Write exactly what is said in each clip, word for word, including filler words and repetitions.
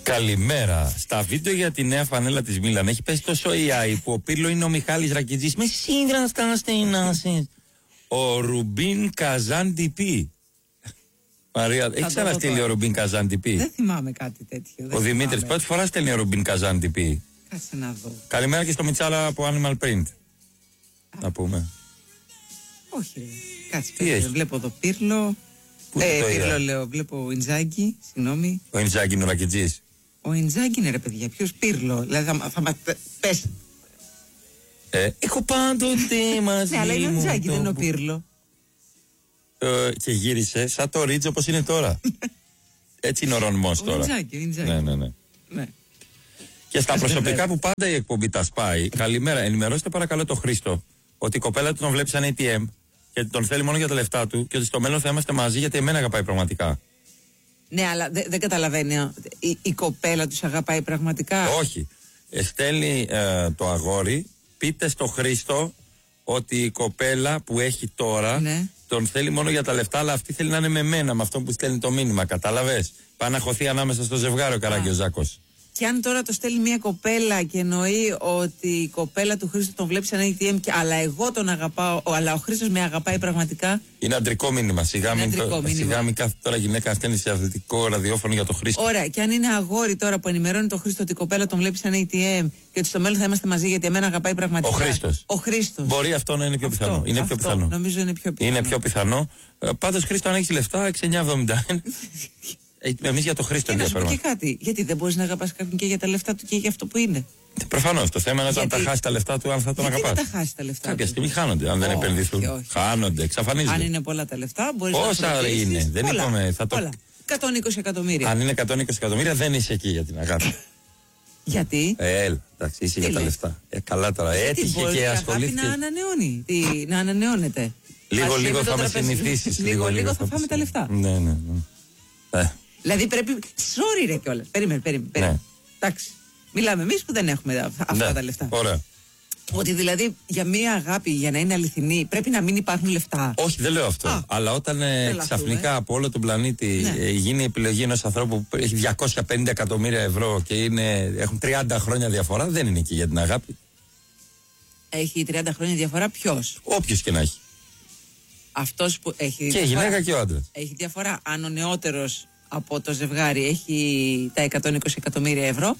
Καλημέρα. Στα βίντεο για τη νέα φανέλα της Μίλαν έχει πέσει τόσο έι άι που ο Πύρλο είναι ο Μιχάλης Ρακιτζής με σύντραστα στενάσεις. Ο Ρουμπίν Καζάν-Τιπί. Μαρία, έχει ξαναστείλει ο Ρουμπίν Καζάν-Τιπί? Δεν θυμάμαι κάτι τέτοιο. Ο Δημήτρης πρώτη φορά στέλνει ο Ρουμπίν Καζάν-Τιπί. Κάτσε να δω. Καλημέρα και στο Μιτσάλα από Animal Print. Α. Να πούμε. Όχι. Κάτσε πέρα. Βλέπω εδώ Πύρλο. Πού ε, το Πύρλο είδα? λέω. Βλέπω Ιντζάγκη. Συγγνώμη. Ο Ιντζάγκη είναι ο Ρακιτζής. Ο Ιντζάγκη είναι ρε παιδιά. Ποιος Πύρλο? Δηλαδή θα, θα μα πες. Ε, έχω πάντοτε μαζί. Ναι, αλλά είναι ο Ιντζάγκη, το... δεν είναι ο Πύρλο. Ε, και γύρισε σαν το Ρίτζ όπως είναι τώρα. Έτσι είναι ο Ρονμός τώρα. Ο Ιντζάγκη, ο Ιντζάγκη. Ναι, ναι, ναι. Ναι. Και στα προσωπικά που πάντα η εκπομπή τα σπάει, καλημέρα, ενημερώστε παρακαλώ τον Χρήστο ότι η κοπέλα του τον βλέπει σαν έι τι εμ και τον θέλει μόνο για τα λεφτά του και ότι στο μέλλον θα είμαστε μαζί γιατί εμένα αγαπάει πραγματικά. Ναι, αλλά δεν δε καταλαβαίνει. Η, η κοπέλα του αγαπάει πραγματικά. Όχι. Ε, στέλνει ε, το αγόρι, πείτε στο Χρήστο ότι η κοπέλα που έχει τώρα ναι. τον θέλει μόνο για τα λεφτά, αλλά αυτή θέλει να είναι με μένα, με αυτό που στέλνει το μήνυμα. Κατάλαβες. Πάει να χωθεί ανάμεσα στο ζευγάρι ο Καραγκιόζάκος. Και αν τώρα το στέλνει μια κοπέλα και εννοεί ότι η κοπέλα του Χρήστο τον βλέπει σαν έι τι εμ, και, αλλά εγώ τον αγαπάω, αλλά ο Χρήστος με αγαπάει πραγματικά. Είναι αντρικό μήνυμα. Σιγά μην, το, σιγά μην κάθε τώρα γυναίκα στέλνει σε αθλητικό ραδιόφωνο για τον Χρήστο. Ωραία. Και αν είναι αγόρι τώρα που ενημερώνει τον Χρήστο ότι η κοπέλα τον βλέπει σαν έι τι εμ και ότι στο μέλλον θα είμαστε μαζί γιατί εμένα αγαπάει πραγματικά. Ο Χρήστος. Ο Χρήστος. Μπορεί αυτό να είναι πιο αυτό, πιθανό. Είναι αυτό, πιο πιθανό. Νομίζω είναι πιο πιθανό. Είναι πιο πιθανό. Πάντως Χρήστο, αν έχει λεφτά, έξι εννιά εβδομήντα ένα. Εμείς για το Χρήστο ενδιαφέρον. Και κάτι. Γιατί δεν μπορεί να αγαπάς κάποιον και για τα λεφτά του και για αυτό που είναι. Προφανώς. Το θέμα είναι όταν γιατί... τα χάσει τα λεφτά του, αν θα τον αγαπάς. Γιατί δεν τα χάσει τα λεφτά. Κάποια του. στιγμή χάνονται. Αν δεν όχι, επενδύσουν. όχι. Χάνονται, εξαφανίζονται. Αν είναι πολλά τα λεφτά, μπορεί να. Πόσα είναι, δεν πολλά, είπαμε. Θα το... πολλά. εκατόν είκοσι εκατομμύρια. Αν είναι εκατόν είκοσι εκατομμύρια, δεν είσαι εκεί για την αγάπη. Γιατί? Ε, έλα, εντάξει, είσαι τι για λες? τα λεφτά. Ε, καλά τώρα. Έτυχε μπορεί και η ασχολήθηκε. Να ανανεώνει. Τι, να ανανεώνεται. Λίγο, Ας λίγο θα με συνηθίσει. Λίγο, λίγο θα φάμε τα λεφτά. Ναι, ναι, ναι. Ε. Δηλαδή πρέπει. Sorry ρε κιόλας. Περίμενε, περίμενε. περίμενε. Ναι. Εντάξει. Μιλάμε εμείς που δεν έχουμε αυτά ναι. τα λεφτά. Ωραία. Ότι δηλαδή για μια αγάπη, για να είναι αληθινή, πρέπει να μην υπάρχουν λεφτά. Όχι, δεν λέω αυτό. Α, αλλά όταν ε, ξαφνικά από όλο τον πλανήτη ναι. ε, γίνει η επιλογή ενός ανθρώπου που έχει διακόσια πενήντα εκατομμύρια ευρώ και είναι, έχουν τριάντα χρόνια διαφορά, δεν είναι εκεί για την αγάπη. Έχει τριάντα χρόνια διαφορά ποιος? Όποιος και να έχει. Αυτός που έχει. Και διαφορά, η γυναίκα και ο άντρας. Έχει διαφορά. Αν ο νεότερος από το ζευγάρι έχει τα εκατόν είκοσι εκατομμύρια ευρώ.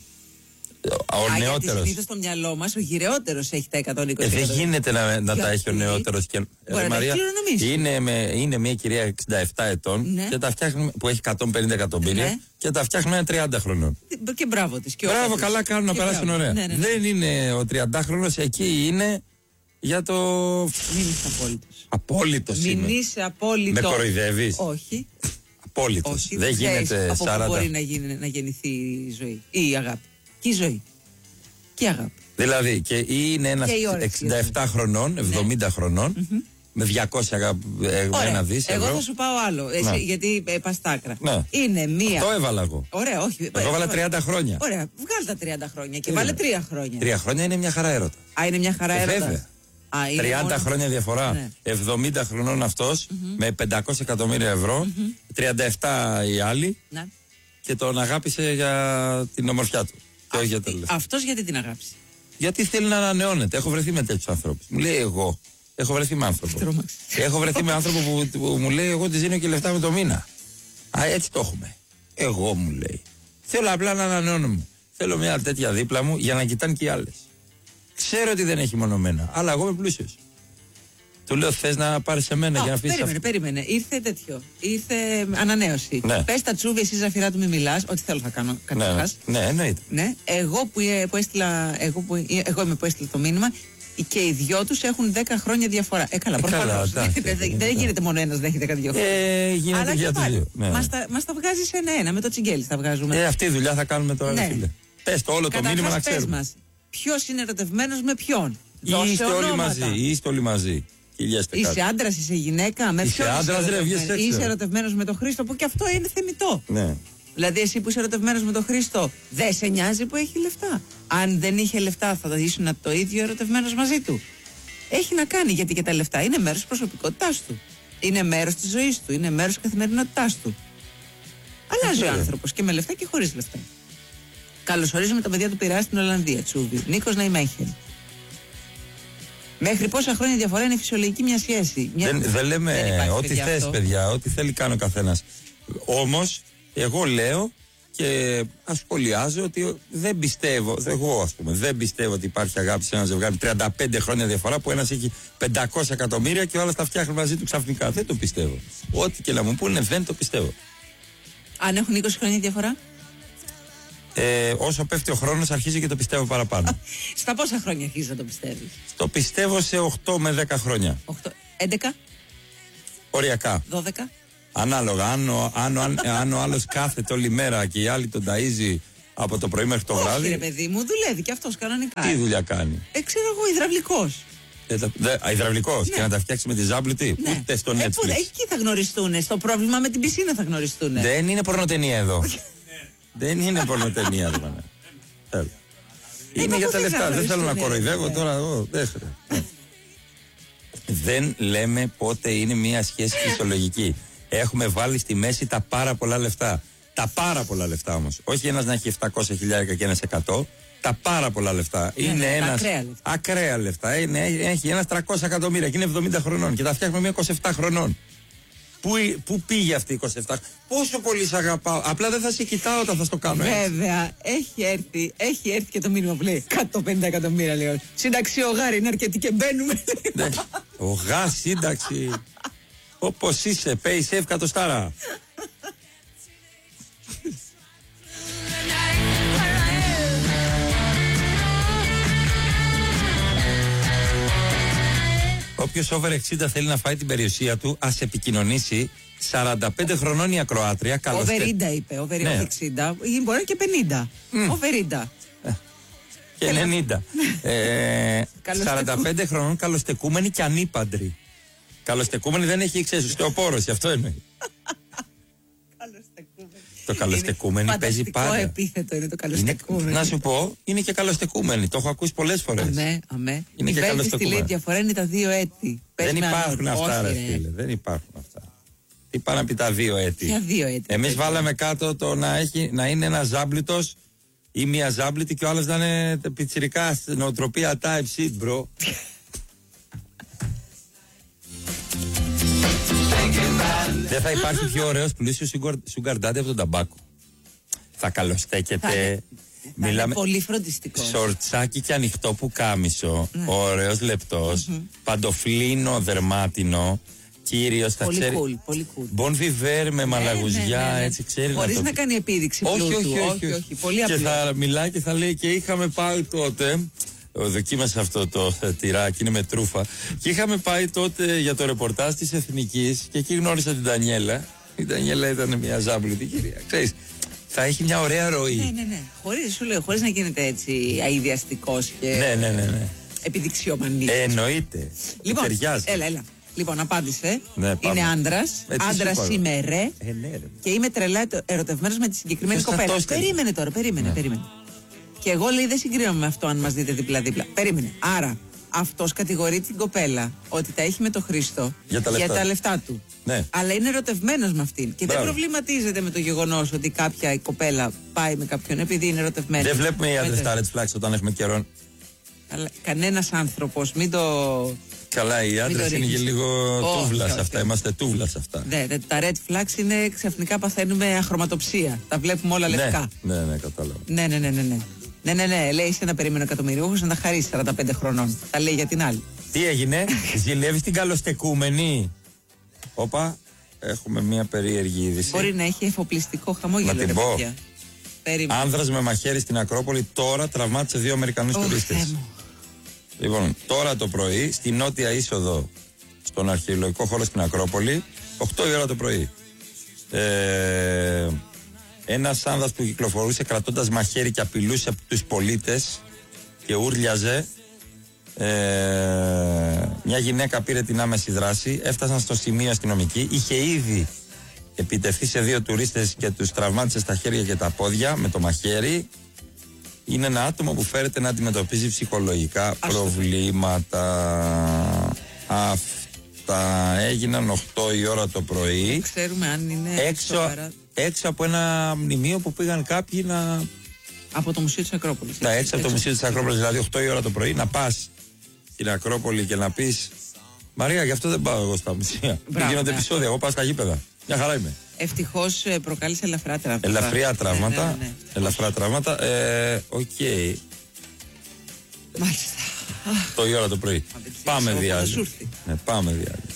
Ο νεότερος. Συνήθως στο μυαλό μας ο γυρεότερος έχει τα εκατόν είκοσι ε, δεν γίνεται να, να τα έχει ο νεότερος. Και... Ε, Μαρία, είναι, με, είναι μια κυρία εξήντα επτά ετών ναι. και τα φτιάχνει, που έχει εκατόν πενήντα εκατομμύρια ναι. και τα φτιάχνει ένα τριάντα χρονών. Και μπράβο της. Και μπράβο, της. Καλά κάνουν να περάσουν ωραία. Ναι, ναι, ναι. Δεν είναι ο τριαντάχρονος, εκεί είναι για το. Μην είσαι απόλυτος. Απόλυτος Μην είμαι. είσαι απόλυτος. Με κοροϊδεύεις? Όχι. Απόλυτος. Όχι, δεν γίνεται από σαράντα. Από μπορεί να, γίνει, να γεννηθεί η ζωή ή η αγάπη. Και η ζωή. Και η αγάπη. Δηλαδή, και είναι ένας εξήντα επτά χρονών, εβδομήντα ναι. χρονών, mm-hmm. με διακόσια ένα δις ευρώ. Εγώ θα σου πάω άλλο, εσύ, ναι. γιατί ε, πας στα άκρα. Ναι. Είναι μία. Αυτό έβαλα εγώ. Ωραία, όχι. Εγώ έβαλα τριάντα χρόνια. Ωραία, βγάλε τα τριάντα χρόνια και βάλε τρία χρόνια. Τρία χρόνια είναι μια χαρά έρωτα. Α, είναι μια χαρά έρωτα. Βέβαια. Α, τριάντα μόνο... χρόνια διαφορά. Ναι. εβδομήντα χρονών αυτός mm-hmm. με πεντακόσια εκατομμύρια ευρώ, mm-hmm. τριάντα επτά οι άλλοι ναι. και τον αγάπησε για την ομορφιά του. Α, για αυτός γιατί την αγάπησε? Γιατί θέλει να ανανεώνεται. Έχω βρεθεί με τέτοιους ανθρώπους. Μου λέει εγώ. Έχω βρεθεί με άνθρωπο. Έχω βρεθεί με άνθρωπο που, που μου λέει εγώ τη δίνω και λεφτά με το μήνα. Α, έτσι το έχουμε. Εγώ μου λέει. Θέλω απλά να ανανεώνομαι. Θέλω μια τέτοια δίπλα μου για να κοιτάνε και οι άλλες. Ξέρω ότι δεν έχει μόνο μένα, αλλά εγώ είμαι πλούσιος. Του λέω θες να πάρεις σε μένα oh, για να αφήσεις. Περίμενε, αυτό. περίμενε. Ήρθε τέτοιο. Ήρθε ανανέωση. Ναι. Πες τα τσούβι, εσύ Ζαφυρά του μη μιλάς. Ό,τι θέλω θα κάνω. Ναι, ναι, εννοείται. Ναι. Εγώ που, που έστειλα, εγώ, που, εγώ είμαι που έστειλα το μήνυμα και οι δυο τους έχουν δέκα χρόνια διαφορά. Ε, καλά, προφανώς. Ε, δεν γίνεται μόνο ένας να έχει δεκαδύο χρόνια. Ε, γίνεται αλλά για τους δύο. Ναι. Μας τα, μας τα βγάζεις ένα-ένα. Με το τσιγκέλι τα βγάζουμε. Ε, αυτή η δουλειά θα κάνουμε τώρα, ναι. φίλε. Πες το όλο Καταρχάς, το μήνυμα να ξέρουμε. Μας, ποιος είναι ερωτευμένος με ποιον? Είστε όλοι μαζί. Είστε όλοι μαζί. Είσαι άντρας, είσαι γυναίκα, με ποιον είσαι, είσαι ερωτευμένος με τον Χρήστο, που και αυτό είναι θεμιτό. Ναι. Δηλαδή, εσύ που είσαι ερωτευμένος με τον Χρήστο, δεν σε νοιάζει που έχει λεφτά? Αν δεν είχε λεφτά, θα ήσουν το ίδιο ερωτευμένος μαζί του? Έχει να κάνει, γιατί και τα λεφτά είναι μέρος της προσωπικότητάς του. Είναι μέρος της ζωής του, είναι μέρος της καθημερινότητάς του. Αλλάζει ο άνθρωπος και με λεφτά και χωρίς λεφτά. Καλωσορίζουμε τα παιδιά του Πειραιά στην Ολλανδία. Τσούβι. Νίκος Ναϊμέχεν. Μέχρι πόσα χρόνια διαφορά είναι φυσιολογική μια σχέση. Μια... Δεν, δεν λέμε δεν ό,τι θες, παιδιά, ό,τι θέλει κάνει ο καθένας. Όμως, εγώ λέω και ασχολιάζω ότι δεν πιστεύω, εγώ ας πούμε, δεν πιστεύω ότι υπάρχει αγάπη σε ένα ζευγάρι τριάντα πέντε χρόνια διαφορά που ένας έχει πεντακόσια εκατομμύρια και όλα τα φτιάχνουν μαζί του ξαφνικά. Δεν το πιστεύω. Ό,τι και να μου πούνε, δεν το πιστεύω. Αν έχουν είκοσι χρόνια διαφορά. Ε, όσο πέφτει ο χρόνος αρχίζει και το πιστεύω παραπάνω. Στα πόσα χρόνια αρχίζει να το πιστεύεις? Το πιστεύω σε οκτώ με δέκα χρόνια. οκτώ, έντεκα. Οριακά. δώδεκα. Ανάλογα. Αν ο, αν, αν, αν ο άλλος κάθεται όλη μέρα και οι άλλοι τον ταΐζει από το πρωί μέχρι το Όχι, βράδυ. Όχι, ρε παιδί μου, δουλεύει και αυτός κανονικά. Τι δουλειά κάνει? Ε, ξέρω εγώ, υδραυλικός. Ε, υδραυλικός. Ναι. Και να τα φτιάξει με τη ζάμπλουτη. Ναι. Ούτε στο ε, Netflix. που, εκεί θα γνωριστούν. Στο πρόβλημα με την πισίνα θα γνωριστούν. Δεν είναι πορνοτενία εδώ. Δεν είναι πορνοτενία εδώ. Είναι για τα λεφτά. Δεν θέλω να κοροϊδεύω τώρα εγώ. Δεν λέμε πότε είναι μια σχέση φυσιολογική. Έχουμε βάλει στη μέση τα πάρα πολλά λεφτά. Τα πάρα πολλά λεφτά όμως. Όχι ένας να έχει επτακόσια χιλιάρικα και ένας εκατό. Τα πάρα πολλά λεφτά. Ναι, είναι ναι, ένας. Ακραία λεφτά. Ακραία λεφτά. Είναι, έχει ένας τριακόσια εκατομμύρια και είναι εβδομήντα χρονών. Και τα φτιάχνουμε μια είκοσι επτά χρονών. Πού, πού πήγε αυτή η είκοσι επτά? Πόσο πολύ σε αγαπάω. Απλά δεν θα σε κοιτάω όταν θα στο κάνω έτσι. Βέβαια, έχει έρθει, έχει έρθει και το μήνυμα που λέει εκατόν πενήντα εκατομμύρια λέει. Σύνταξη ο Γάρη είναι αρκετή και μπαίνουμε. Ναι. Ο Γά, σύνταξη. Όπως είσαι, pay safe κατοστάρα. Όποιος over εξήντα θέλει να φάει την περιουσία του, ας επικοινωνήσει. Σαράντα πέντε χρονών η ακροάτρια. Καλώς Over εξήντα είπε, over ναι. εξήντα. Ή μπορεί και πενήντα. Mm. Over εξήντα. Και ενενήντα. ε, σαράντα πέντε χρονών, καλοστεκούμενη και ανήπαντρη. Καλοστεκούμενη δεν έχει εξαίσου, οστεοπόρωση, αυτό εννοεί. Το καλοστεκούμενη παίζει πάντα. Φανταστικό επίθετο είναι το καλοστεκούμενη. Να σου πω, είναι και καλοστεκούμενη. Το έχω ακούσει πολλές φορές. Αμέ, αμέ. Είναι η και καλοστεκούμενη. Η διαφορά είναι τα δύο έτη. Δεν υπάρχουν αυτά, ρε φίλε. Δεν υπάρχουν αυτά. Τι πάνε να πει τα δύο έτη. Για δύο έτη. Εμείς βάλαμε κάτω το να, έχει, να είναι ένα ζάμπλητος ή μια ζάμπλητη και ο άλλος να είναι πιτσιρικά νοοτροπία type shit, bro. Δεν θα υπάρχει πιο ωραίος πλούσιος sugar daddy από τον ταμπάκο. Θα καλοστέκεται. Μιλάμε. Είναι πολύ φροντιστικό. Σορτσάκι και ανοιχτό πουκάμισο. Ναι. Ωραίος λεπτός. Mm-hmm. Παντοφλίνο δερμάτινο. Κύριος θα πολύ ξέρει. Cool, πολύ cool. Bon vivere με μαλαγουζιά, ναι, ναι, ναι. έτσι ξέρει. Χωρίς να, να το... κάνει επίδειξη όχι, πλούτου. Όχι, όχι, όχι, όχι, όχι. Πολύ απλό. Και θα μιλάει και θα λέει και είχαμε πάει τότε. Δοκίμασα αυτό το τυράκι, είναι με τρούφα. Και είχαμε πάει τότε για το ρεπορτάζ της Εθνικής και εκεί γνώρισα την Ντανιέλα. Η Ντανιέλα ήταν μια ζάμπλουτη κυρία. Ξέρεις, θα έχει μια ωραία ροή. Ναι, ναι, ναι. Χωρίς, σου λέω, χωρίς να γίνεται έτσι αειδιαστικός και ναι, ναι, ναι, ναι. επιδειξιομανής. Ε, εννοείται. Λοιπόν, ταιριάζει. Έλα, έλα. Λοιπόν, απάντησε. Ναι, είναι άντρας. Άντρας είμαι ρε. Ε, ναι, ρε. Και είμαι τρελά ερωτευμένος με τη συγκεκριμένη κοπέλα. Περίμενε τώρα, περίμενε, ναι. περίμενε. Και εγώ λέει δεν συγκρίνομαι με αυτό αν μας δείτε δίπλα-δίπλα. Περίμενε. Άρα, αυτός κατηγορεί την κοπέλα ότι τα έχει με τον Χρήστο για τα λεφτά, για τα λεφτά του. Ναι. Αλλά είναι ερωτευμένος με αυτήν. Και Μπράβο. δεν προβληματίζεται με το γεγονός ότι κάποια η κοπέλα πάει με κάποιον επειδή είναι ερωτευμένη. Δεν βλέπουμε οι άντρες τα red flags όταν έχουμε καιρό. Αλλά κανένας άνθρωπος, μην το. Καλά, οι άντρες είναι και λίγο oh, τούβλα σε αυτά. Είμαστε τούβλα σε αυτά. Ναι, ναι, τα red flags είναι ξαφνικά παθαίνουμε αχρωματοψία. Τα βλέπουμε όλα λευκά. Ναι, ναι, ναι, κατάλαβα. Ναι, ναι, ναι, ναι. ναι. Ναι, ναι, ναι, λέει σε ένα περίμενο εκατομμυριούχος να τα χαρίσει σαράντα πέντε χρονών. Τα λέει για την άλλη. Τι έγινε, ζηλεύεις την καλοστεκούμενη. Όπα, έχουμε μια περίεργη είδηση. Μπορεί να έχει εφοπλιστικό χαμόγελο. Να την πω. Άνδρας με μαχαίρι στην Ακρόπολη τώρα τραυμάτισε δύο Αμερικανούς oh, τουρίστες. Λοιπόν, τώρα το πρωί στη νότια είσοδο στον αρχαιολογικό χώρο στην Ακρόπολη, οκτώ η ώρα το πρωί. Ε, ένας άνδρας που κυκλοφορούσε κρατώντας μαχαίρι και απειλούσε τους πολίτες και ούρλιαζε. Ε, μια γυναίκα πήρε την άμεση δράση, έφτασαν στο σημείο αστυνομικοί, είχε ήδη επιτεθεί σε δύο τουρίστες και τους τραυμάτισε στα χέρια και τα πόδια με το μαχαίρι. Είναι ένα άτομο που φέρεται να αντιμετωπίζει ψυχολογικά Άστο. προβλήματα. Αυτά έγιναν οκτώ η ώρα το πρωί. Δεν ξέρουμε αν είναι έξω, έξω από ένα μνημείο που πήγαν κάποιοι να Από το Μουσείο της Ακρόπολης. Ναι, έτσι από το Μουσείο της Ακρόπολης, δηλαδή οκτώ η ώρα το πρωί, να πας στην Ακρόπολη και να πεις Μαρία, γι' αυτό δεν πάω εγώ στα μουσεία. Δεν γίνονται επεισόδια, εγώ πάω στα γήπεδα. Μια χαρά είμαι. Ευτυχώς προκάλεσε ελαφρά τραύματα. Ελαφριά τραύματα. Ναι, ναι, ναι. Ελαφρά τραύματα. Ε, οκ. Okay. Μάλιστα. Το η ώρα το πρωί. Πάμε διάλειμμα. Ναι, πάμε διάλειμμα.